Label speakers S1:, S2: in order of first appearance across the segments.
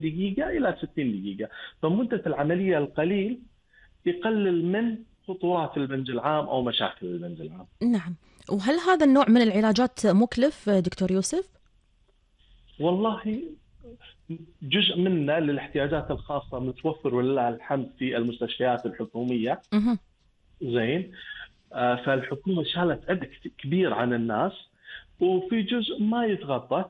S1: دقيقة إلى 60 دقيقة. فمدة العملية القليل يقلل من خطورات البنج العام أو مشاكل البنج العام.
S2: نعم. وهل هذا النوع من العلاجات مكلف دكتور يوسف؟
S1: والله جزء منه للاحتياجات الخاصة متوفر ولله الحمد في المستشفيات الحكومية.
S2: مه.
S1: زين. فالحكومة شالت عبء كبير عن الناس، وفي جزء ما يتغطى،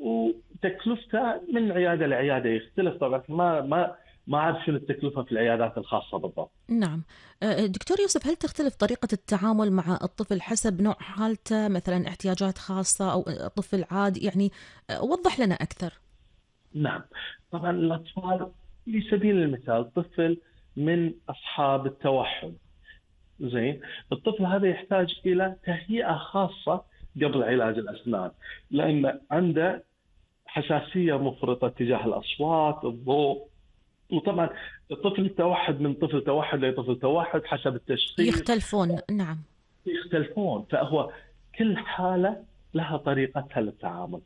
S1: وتكلفته من عيادة لعيادة يختلف. طبعا ما أعرف شنو التكلفة في العيادات الخاصة بالضبط.
S2: نعم. دكتور يوسف، هل تختلف طريقة التعامل مع الطفل حسب نوع حالته، مثلا احتياجات خاصة أو طفل عادي؟ يعني وضح لنا أكثر.
S1: نعم. طبعا الأطفال، لسبيل المثال طفل من أصحاب التوحد، زين، الطفل هذا يحتاج إلى تهيئة خاصة قبل علاج الأسنان، لأن عنده حساسية مفرطة تجاه الأصوات، الضوء. وطبعا الطفل التوحد من طفل توحد لطفل توحد حسب التشخيص
S2: يختلفون. نعم.
S1: يختلفون، فهو كل حالة لها طريقتها للتعامل.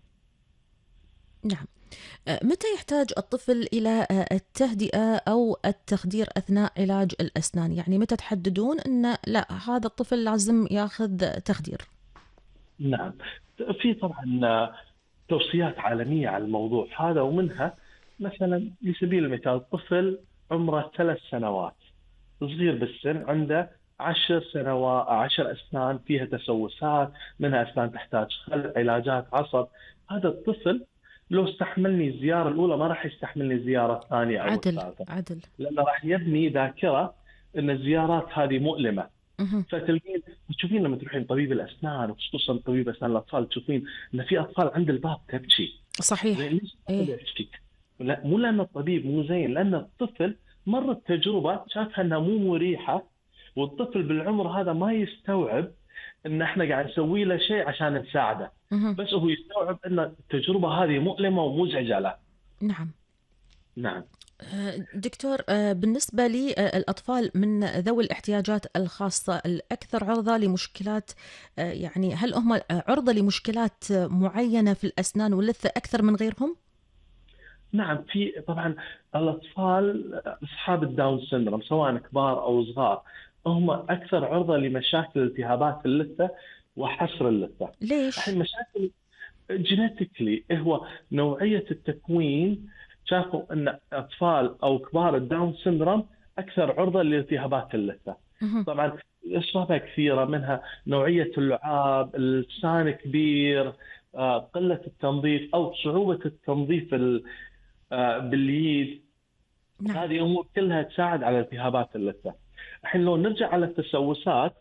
S2: نعم. متى يحتاج الطفل إلى التهدئة أو التخدير أثناء علاج الأسنان؟ يعني متى تحددون أن لا، هذا الطفل لازم ياخذ تخدير؟
S1: نعم. في طبعا توصيات عالمية على الموضوع هذا، ومنها مثلا لسبيل المثال طفل عمره 3 سنوات، صغير بالسن، عنده 10 سنوات، 10 أسنان فيها تسوسات، منها أسنان تحتاج خلع، علاجات عصب. هذا الطفل لو استحملني الزيارة الأولى ما راح يستحملني الزيارة الثانية أو
S2: عدل
S1: الثالثة،
S2: عدل.
S1: لأنه راح يبني ذاكرة أن الزيارات هذه مؤلمة.
S2: مه.
S1: فتلقين تشوفين لما تروحين طبيب الأسنان، وخصوصا طبيب أسنان الأطفال، تشوفين أن في أطفال عند الباب تبكي. زين،
S2: صحيح.
S1: ليش
S2: إيه.
S1: الطفل يشتكي؟ لا، مو لأن الطبيب مو زين، لأن الطفل مر التجربة شافها أنها مو مريحة، والطفل بالعمر هذا ما يستوعب أن احنا قاعد نسوي له شيء عشان نساعده،
S2: مه.
S1: بس هو يستوعب أن التجربة هذه مؤلمة ومزعجة له.
S2: نعم.
S1: نعم.
S2: دكتور، بالنسبة لي الأطفال من ذوي الاحتياجات الخاصة الأكثر عرضة لمشكلات، يعني هل هم عرضة لمشكلات معينة في الأسنان واللثة أكثر من غيرهم؟
S1: نعم. في طبعا الأطفال أصحاب الداون سيندروم سواء كبار أو صغار هم أكثر عرضة لمشاكل التهابات اللثة وحصر اللثة.
S2: ليش؟
S1: الحين مشاكل جينيتيكلي، هو نوعية التكوين، شافوا أن أطفال أو كبار الداون سيندروم أكثر عرضة لالتهابات اللثة.
S2: مه.
S1: طبعا أسبابها كثيرة، منها نوعية اللعاب، اللسان كبير، قلة التنظيف أو صعوبة التنظيف باليد.
S2: نعم.
S1: هذه أمور كلها تساعد على التهابات اللثة. الحين لو نرجع على التسوسات،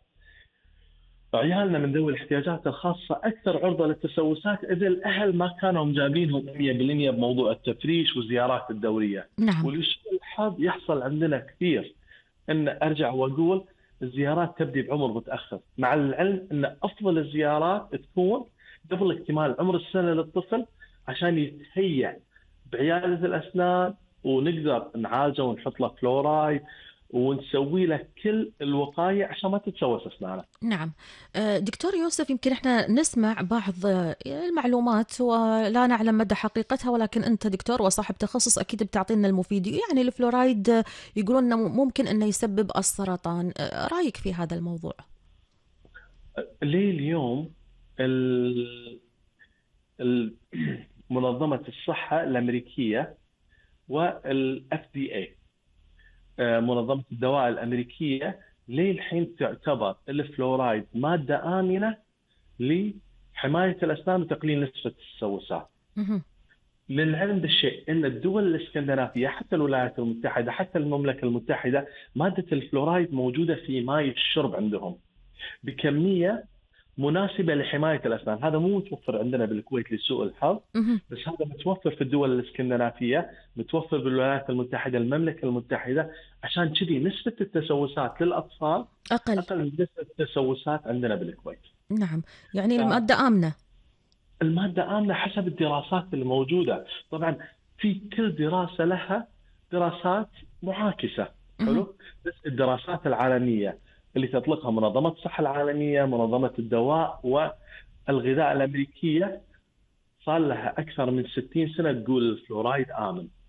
S1: عيالنا من ذوي الاحتياجات الخاصة أكثر عرضة للتسوسات إذا الأهل ما كانوا مجابينهم 100% بموضوع التفريش والزيارات الدورية.
S2: نعم.
S1: ولسوء الحظ يحصل عندنا كثير أن أرجع وأقول الزيارات تبدي بعمر متأخر، مع العلم أن أفضل الزيارات تكون قبل اكتمال عمر السنة للطفل، عشان يتهيأ بعيادة الأسنان ونقدر نعالجه ونحط له فلورايد ونسوي له كل الوقاية عشان ما تتسوس أسنانه.
S2: نعم. دكتور يوسف، يمكن احنا نسمع بعض المعلومات ولا نعلم مدى حقيقتها، ولكن انت دكتور وصاحب تخصص اكيد بتعطينا المفيد. يعني الفلورايد يقولون انه ممكن انه يسبب السرطان، رايك في هذا الموضوع؟
S1: ليه اليوم ال- منظمة الصحة الأمريكية والإف دي اي، منظمة الدواء الأمريكية، ليه الحين تعتبر الفلورايد مادة آمنة لحماية الأسنان وتقليل نسبة التسوسات؟
S2: مهم.
S1: للعلم بالشيء ان الدول الاسكندنافيه، حتى الولايات المتحده، حتى المملكه المتحده، ماده الفلورايد موجوده في ماء الشرب عندهم بكميه مناسبه لحمايه الاسنان. هذا مو متوفر عندنا بالكويت لسوء الحظ،
S2: مهم.
S1: بس هذا متوفر في الدول الاسكندنافيه، متوفر بالولايات المتحده، المملكه المتحده. عشان كذي نسبه التسوسات للاطفال
S2: اقل.
S1: اقل من نسبه التسوسات عندنا بالكويت.
S2: نعم. يعني المادة آمنة.
S1: المادة آمنة حسب الدراسات الموجودة. طبعا في كل دراسة لها دراسات معاكسة،
S2: مهم.
S1: حلو، بس الدراسات العالمية اللي تطلقها منظمة الصحة العالمية، منظمة الدواء والغذاء الأمريكية، صار لها أكثر من 60 سنة تقول الفلورايد آمن.